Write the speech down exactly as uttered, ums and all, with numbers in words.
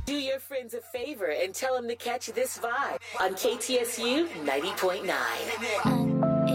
Do your friends a favor and tell them to catch this vibe on K T S U ninety point nine.